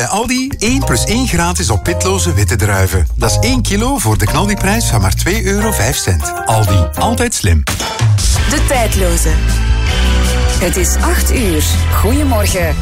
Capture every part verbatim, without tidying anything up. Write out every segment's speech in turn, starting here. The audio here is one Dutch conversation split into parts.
Bij Aldi één plus één gratis op pitloze witte druiven. Dat is één kilo voor de knaldiprijs van maar twee euro vijf cent. Aldi, altijd slim. De tijdloze. Het is acht uur. Goedemorgen.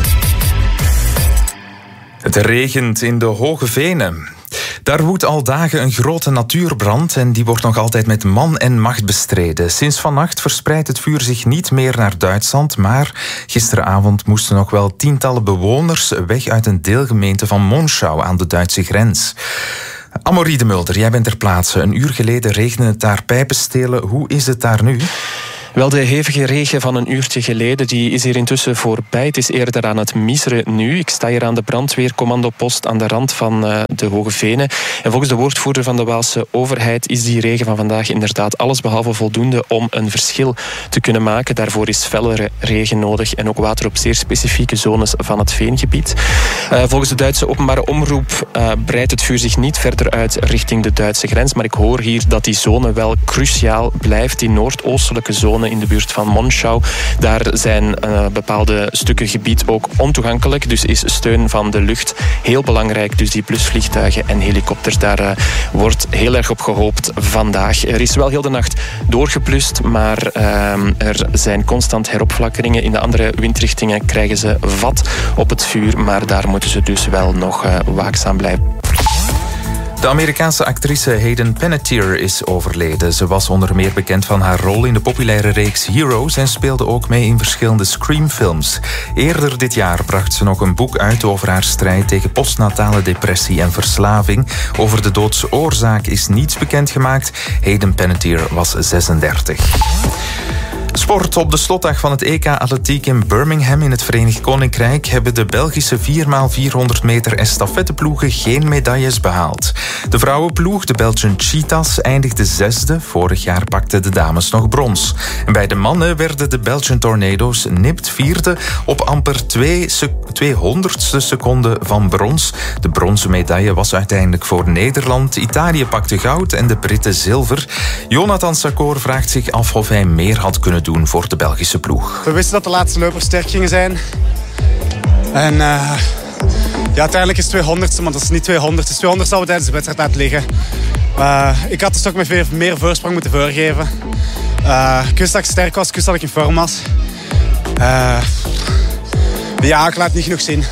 Het regent in de Hoge Venen. Daar woedt al dagen een grote natuurbrand en die wordt nog altijd met man en macht bestreden. Sinds vannacht verspreidt het vuur zich niet meer naar Duitsland, maar gisteravond moesten nog wel tientallen bewoners weg uit een deelgemeente van Monschau aan de Duitse grens. Amaury de Mulder, jij bent ter plaatse. Een uur geleden regende het daar pijpenstelen. Hoe is het daar nu? Wel, de hevige regen van een uurtje geleden die is hier intussen voorbij. Het is eerder aan het miseren nu. Ik sta hier aan de brandweercommandopost aan de rand van uh, de Hoge Venen. En volgens de woordvoerder van de Waalse overheid is die regen van vandaag inderdaad allesbehalve voldoende om een verschil te kunnen maken. Daarvoor is fellere regen nodig en ook water op zeer specifieke zones van het veengebied. Uh, volgens de Duitse openbare omroep uh, breidt het vuur zich niet verder uit richting de Duitse grens. Maar ik hoor hier dat die zone wel cruciaal blijft, die noordoostelijke zone in de buurt van Monschau. Daar zijn uh, bepaalde stukken gebied ook ontoegankelijk. Dus is steun van de lucht heel belangrijk. Dus die plusvliegtuigen en helikopters, daar uh, wordt heel erg op gehoopt vandaag. Er is wel heel de nacht doorgeplust, maar uh, er zijn constant heropflakkeringen. In de andere windrichtingen krijgen ze vat op het vuur, maar daar moeten ze dus wel nog uh, waakzaam blijven. De Amerikaanse actrice Hayden Panettiere is overleden. Ze was onder meer bekend van haar rol in de populaire reeks Heroes en speelde ook mee in verschillende Scream-films. Eerder dit jaar bracht ze nog een boek uit over haar strijd tegen postnatale depressie en verslaving. Over de doodsoorzaak is niets bekendgemaakt. Hayden Panettiere was zesendertig. Sport. Op de slotdag van het E K Atletiek in Birmingham in het Verenigd Koninkrijk hebben de Belgische vier bij vierhonderd meter estafetteploegen geen medailles behaald. De vrouwenploeg, de Belgian Cheetahs, eindigde zesde. Vorig jaar pakten de dames nog brons. En bij de mannen werden de Belgian Tornado's nipt vierde op amper twee tweehonderdste seconde van brons. De bronzen medaille was uiteindelijk voor Nederland. Italië pakte goud en de Britten zilver. Jonathan Sakor vraagt zich af of hij meer had kunnen doen voor de Belgische ploeg. We wisten dat de laatste lopers sterk gingen zijn. En uh, ja, uiteindelijk is het tweehonderdste, maar dat is niet tweehonderd. Het is tweehonderd zou we tijdens de wedstrijd laten liggen. Uh, ik had dus ook met veel meer voorsprong moeten voorgeven. Uh, ik wist dat ik sterk was, ik wist dat ik in vorm was. Uh, ja, ik laat het niet genoeg zien.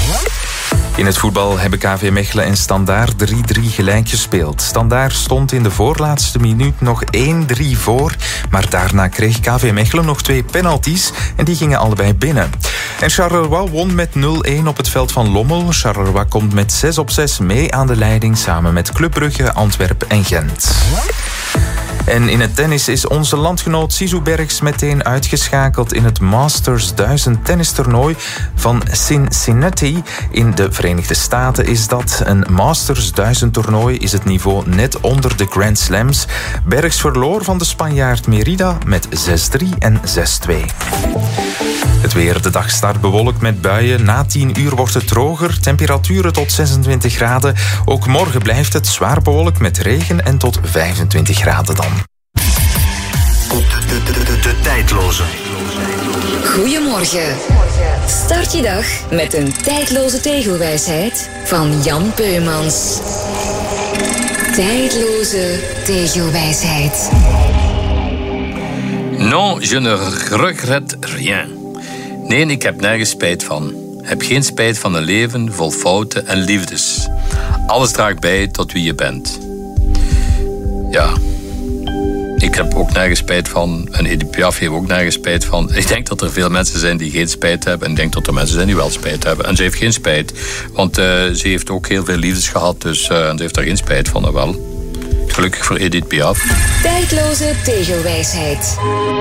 In het voetbal hebben K V Mechelen en Standaard drie drie gelijk gespeeld. Standaard stond in de voorlaatste minuut nog één drie voor, maar daarna kreeg K V Mechelen nog twee penalties en die gingen allebei binnen. En Charleroi won met nul een op het veld van Lommel. Charleroi komt met zes op zes mee aan de leiding samen met Club Brugge, Antwerpen en Gent. En in het tennis is onze landgenoot Sisu Bergs meteen uitgeschakeld in het Masters duizend tennistoernooi van Cincinnati. In de Verenigde Staten is dat. Een Masters duizend toernooi is het niveau net onder de Grand Slams. Bergs verloor van de Spanjaard Merida met zes drie en zes twee. Het weer. De dag start bewolkt met buien. Na tien uur wordt het droger. Temperaturen tot zesentwintig graden. Ook morgen blijft het zwaar bewolkt met regen en tot vijfentwintig graden dan. De, de, de, de, de tijdloze. Goedemorgen. Start je dag met een tijdloze tegelwijsheid van Jan Peumans. Tijdloze tegelwijsheid. Non, je ne regrette rien. Nee, ik heb nergens spijt van. Heb geen spijt van een leven vol fouten en liefdes. Alles draagt bij tot wie je bent. Ja. Ik heb ook nergens spijt van. En Edith Piaf heeft ook nergens spijt van. Ik denk dat er veel mensen zijn die geen spijt hebben. En ik denk dat er mensen zijn die wel spijt hebben. En ze heeft geen spijt. Want uh, ze heeft ook heel veel liefdes gehad. Dus uh, ze heeft daar geen spijt van. Wel. Gelukkig voor Edith Piaf. Tijdloze tegelwijsheid.